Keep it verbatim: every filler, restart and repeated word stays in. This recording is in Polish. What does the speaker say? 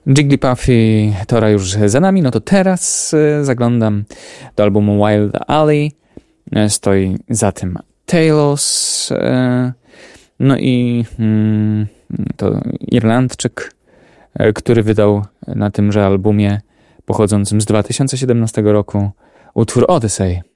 Jigglypuff i Tora już za nami, no to teraz e, zaglądam do albumu Wild Alley. E, stoi za tym Talos, e, no i mm, to Irlandczyk, e, który wydał na tymże albumie pochodzącym z dwa tysiące siedemnastego roku utwór Odyssey.